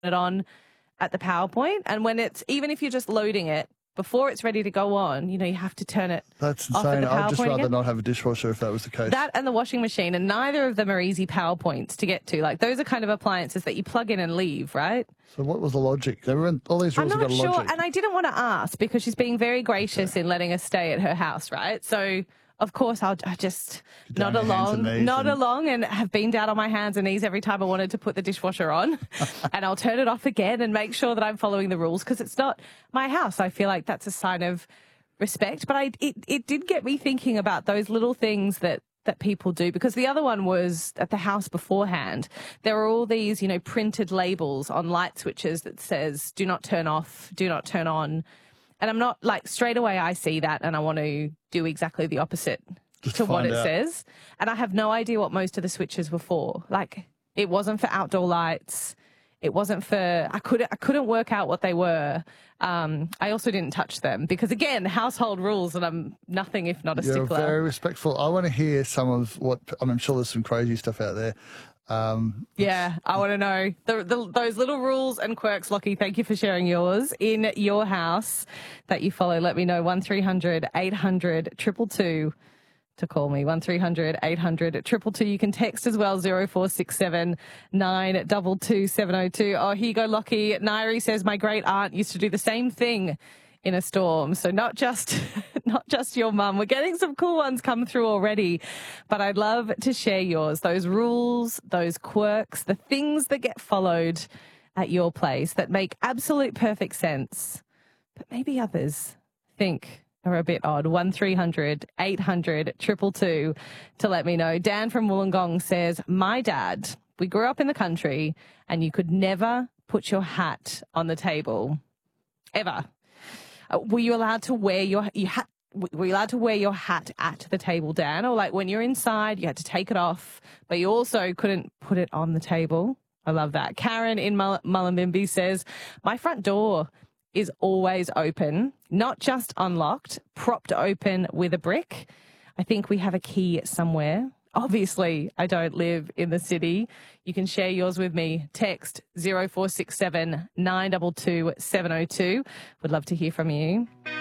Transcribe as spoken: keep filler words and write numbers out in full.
it on at the power point. And when it's, even if you're just loading it, before it's ready to go on, you know, you have to turn it That's off at insane. the power I'd just point rather again. not have a dishwasher if that was the case. That and the washing machine, and neither of them are easy power points to get to. Like, those are kind of appliances that you plug in and leave, right? So what was the logic? Everyone, all these rules I'm have not got a sure, logic. and I didn't want to ask because she's being very gracious in letting us stay at her house, right? So, of course, I'll I just Down nod your hands along, and knees nod and- along, and have been down on my hands and knees every time I wanted to put the dishwasher on, and I'll turn it off again and make sure that I'm following the rules because it's not my house. I feel like that's a sign of respect, but I it it did get me thinking about those little things that that people do, because the other one was at the house beforehand. There were all these, you know, printed labels on light switches that says do not turn off, do not turn on. And I'm not like, straight away I see that and I want to do exactly the opposite Just to what find it out. says. And I have no idea what most of the switches were for. Like, it wasn't for outdoor lights. It wasn't for, I couldn't, I couldn't work out what they were. Um, I also didn't touch them because, again, household rules, and I'm nothing if not a You're stickler. very respectful. I want to hear some of what, I mean, I'm sure there's some crazy stuff out there. Um, Yeah, I want to know the, the, those little rules and quirks. Lockie, thank you for sharing yours in your house that you follow. Let me know. one three hundred eight hundred two two two to call me. one three hundred eight hundred two two two. You can text as well, zero four six seven nine two two seven zero two. Oh, here you go, Lockie. Nairi says, my great aunt used to do the same thing in a storm. So not just not just your mum. We're getting some cool ones come through already, but I'd love to share yours. Those rules, those quirks, the things that get followed at your place that make absolute perfect sense, but maybe others think are a bit odd. one three hundred eight hundred two two two to let me know. Dan from Wollongong says, my dad, we grew up in the country and you could never put your hat on the table, ever. Uh, were you allowed to wear your you hat? Were you allowed to wear your hat at the table, Dan? Or like when you're inside, you had to take it off, but you also couldn't put it on the table? I love that. Karen in Mull- Mullumbimby says, my front door is always open, not just unlocked, propped open with a brick. I think we have a key somewhere. Obviously, I don't live in the city. You can share yours with me. Text zero four six seven nine two two seven zero two. Would love to hear from you.